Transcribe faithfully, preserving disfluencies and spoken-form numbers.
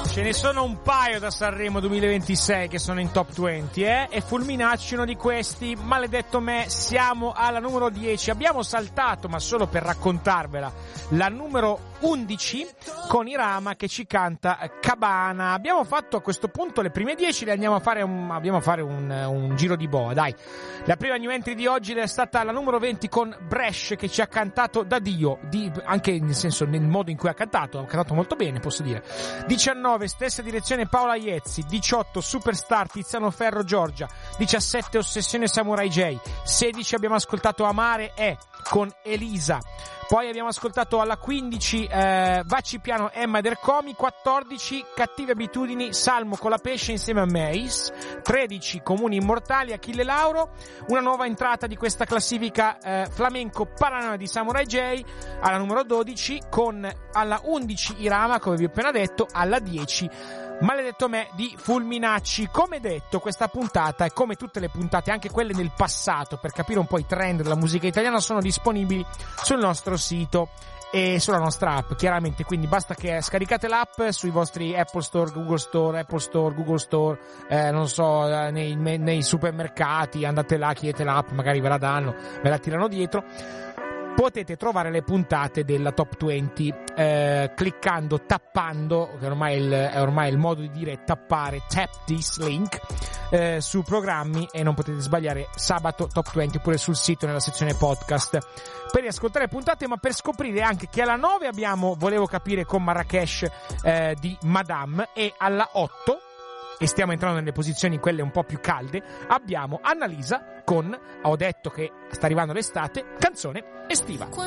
Ce ne sono un paio da Sanremo duemilaventisei che sono in top venti, eh? E Fulminacci uno di questi. Maledetto me, siamo alla numero dieci. Abbiamo saltato, ma solo per raccontarvela, la numero undici con Irama che ci canta Cabana. Abbiamo fatto a questo punto le prime dieci, le andiamo a fare un, andiamo a fare un, un giro di boa, dai. La prima new entry di oggi è stata la numero venti con Bresh che ci ha cantato Da Dio, di, anche nel senso nel modo in cui ha cantato, ha cantato molto bene, posso dire. diciannove stessa direzione Paola Iezzi, diciotto Superstar Tiziano Ferro Giorgia, diciassette Ossessione Samurai J, sedici abbiamo ascoltato Amare è con Elisa. Poi abbiamo ascoltato alla quindici eh, Vacci Piano Emma ed Ercomi, quattordici Cattive Abitudini Salmo con la Pesce insieme a Mace, tredici Comuni Immortali Achille Lauro, una nuova entrata di questa classifica eh, Flamenco Paranoia di Samurai J alla numero dodici, con alla undici Irama come vi ho appena detto, alla dieci Maledetto me di Fulminacci. Come detto, questa puntata e come tutte le puntate, anche quelle del passato, per capire un po' i trend della musica italiana, sono disponibili sul nostro sito e sulla nostra app, chiaramente, quindi basta che scaricate l'app sui vostri Apple Store, Google Store, Apple Store, Google Store, eh, non so, nei, nei supermercati, andate là, chiedete l'app, magari ve la danno, ve la tirano dietro. Potete trovare le puntate della Top venti eh, cliccando, tappando, che ormai è, il, è ormai il modo di dire tappare, tap this link, eh, su programmi, e non potete sbagliare sabato Top venti, oppure sul sito nella sezione podcast per riascoltare le puntate, ma per scoprire anche che alla nove abbiamo Volevo capire con Marrakesh eh, di Madame, e alla otto, e stiamo entrando nelle posizioni quelle un po' più calde, abbiamo Annalisa con Ho detto che sta arrivando l'estate, canzone estiva.